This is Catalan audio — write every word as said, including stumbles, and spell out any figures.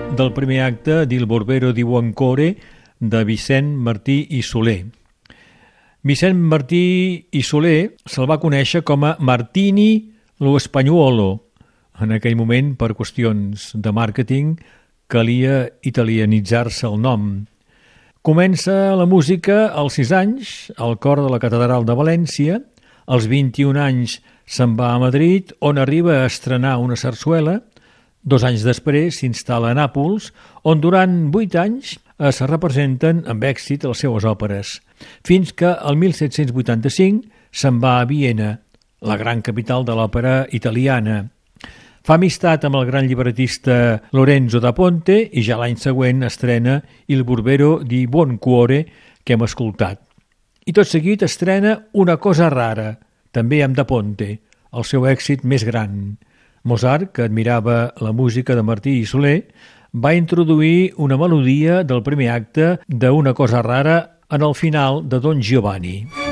del primer acte d'Il Burbero di Buoncore de Vicent Martí i Soler. Vicent Martí i Soler se'l va conèixer com a Martini lo Spagnuolo. En aquell moment, per qüestions de màrqueting, calia italianitzar-se el nom. Comença la música als sis anys, al cor de la Catedral de València. Als vint-i-un anys se'n va a Madrid, on arriba a estrenar una sarsuela. Dos anys després s'instal·la a Nàpols, on durant vuit anys es representen amb èxit les seues òperes, fins que el mil set-cents vuitanta-cinc se'n va a Viena, la gran capital de l'òpera italiana. Fa amistat amb el gran llibretista Lorenzo da Ponte i ja l'any següent estrena Il Burbero di Buoncuore, que hem escoltat. I tot seguit estrena Una cosa rara, també amb da Ponte, el seu èxit més gran. Mozart, que admirava la música de Martí i Soler, va introduir una melodia del primer acte d'Una cosa rara en el final de Don Giovanni.